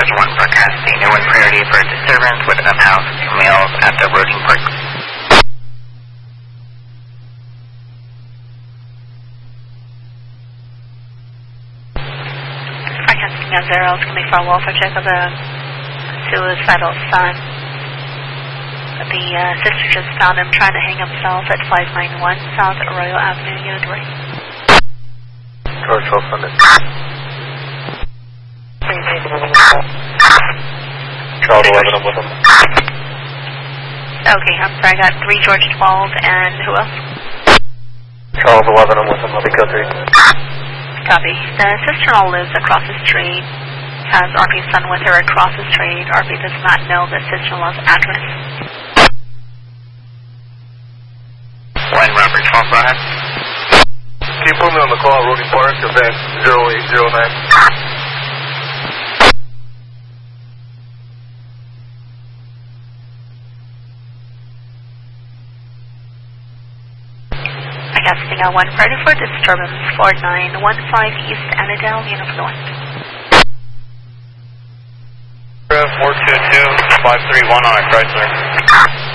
Stars 1 broadcasting. No one priority for disturbance with enough house males at the Roding Park. Broadcasting on Zeros, can we follow up for check of the suicidal son? The sister just found him trying to hang himself at 591 South Arroyo Avenue, Unit 3. George 1200. Charles 11, I'm with him. Okay, I'm sorry, I got 3 George 12 and who else? Charles 11, I'm with him. I'll be code 3. Copy. The sister-in-law lives across the street, has RP's son with her across the street. RP does not know the sister-in-law's address. 1 Robert 12, go ahead. Can you put me on the call at Roding Park, event 0809? Broadcasting on 1 priority for disturbance, floor 915 East Annandale, Unit North. 422-531 on a Chrysler.